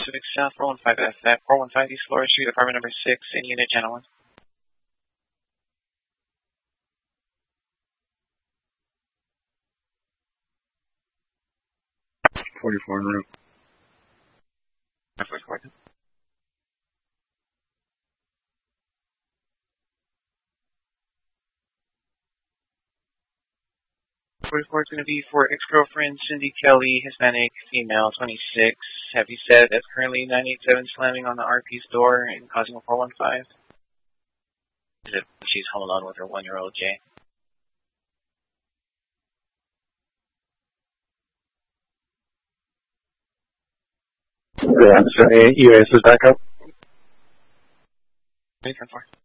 Pacific South, 415 at 415 East Florida Street, apartment number 6, in unit gentlemen. .44 en route. 44. 44 is going to be for ex-girlfriend Cindy Kelly, Hispanic, female, 26. Have you said that's currently 987 slamming on the RP's door and causing a 415? Is it she's home alone with her 1-year-old Jay? Yeah, so UAS is back up. 310-4.